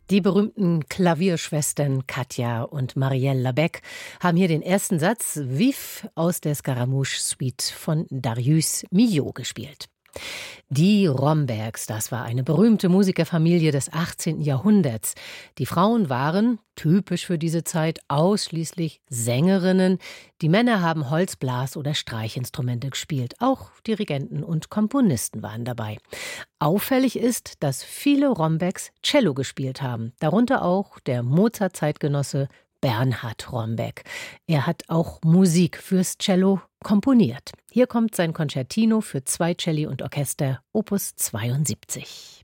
Die berühmten Klavierschwestern Katja und Marielle Labec haben hier den ersten Satz Vif aus der Scaramouche-Suite von Darius Milhaud gespielt. Die Rombergs, das war eine berühmte Musikerfamilie des 18. Jahrhunderts. Die Frauen waren, typisch für diese Zeit, ausschließlich Sängerinnen. Die Männer haben Holzblas- oder Streichinstrumente gespielt. Auch Dirigenten und Komponisten waren dabei. Auffällig ist, dass viele Rombergs Cello gespielt haben. Darunter auch der Mozart-Zeitgenosse Bernhard Romberg. Er hat auch Musik fürs Cello komponiert. Hier kommt sein Concertino für 2 Celli und Orchester, Opus 72.